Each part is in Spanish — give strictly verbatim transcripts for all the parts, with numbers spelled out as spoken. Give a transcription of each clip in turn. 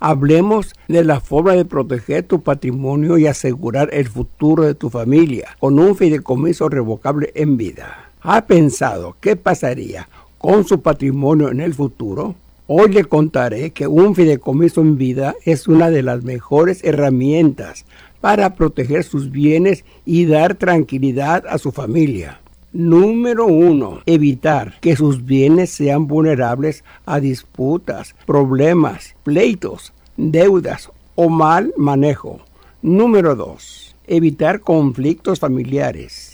Hablemos de la forma de proteger tu patrimonio y asegurar el futuro de tu familia con un fideicomiso revocable en vida. ¿Ha pensado qué pasaría con su patrimonio en el futuro? Hoy le contaré que un fideicomiso en vida es una de las mejores herramientas para proteger sus bienes y dar tranquilidad a su familia. Número uno. Evitar que sus bienes sean vulnerables a disputas, problemas, pleitos, deudas o mal manejo. Número dos. Evitar conflictos familiares.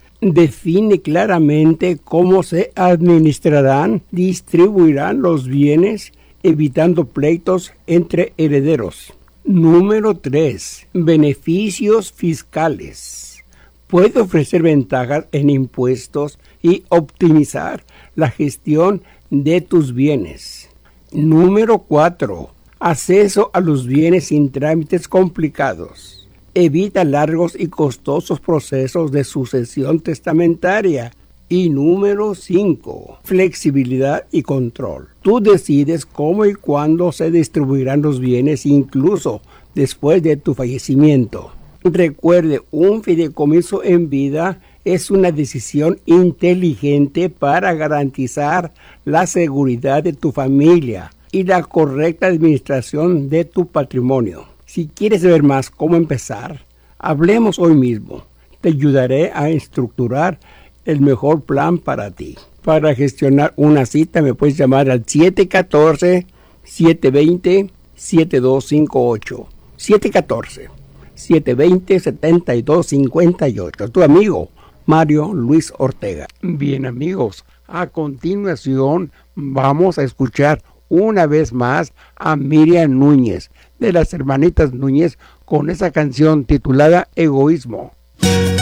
Define claramente cómo se administrarán, distribuirán los bienes, evitando pleitos entre herederos. Número tres. Beneficios fiscales. Puede ofrecer ventajas en impuestos y optimizar la gestión de tus bienes. Número cuatro. Acceso a los bienes sin trámites complicados. Evita largos y costosos procesos de sucesión testamentaria. Y número cinco. Flexibilidad y control. Tú decides cómo y cuándo se distribuirán los bienes, incluso después de tu fallecimiento. Recuerde, un fideicomiso en vida es una decisión inteligente para garantizar la seguridad de tu familia y la correcta administración de tu patrimonio. Si quieres saber más cómo empezar, hablemos hoy mismo. Te ayudaré a estructurar el mejor plan para ti. Para gestionar una cita me puedes llamar al siete uno cuatro, siete dos cero, siete dos cinco ocho. siete uno cuatro, siete dos cero, siete dos cinco ocho. Tu amigo Mario Luis Ortega. Bien, amigos, a continuación vamos a escuchar una vez más a Miriam Núñez de las hermanitas Núñez con esa canción titulada Egoísmo.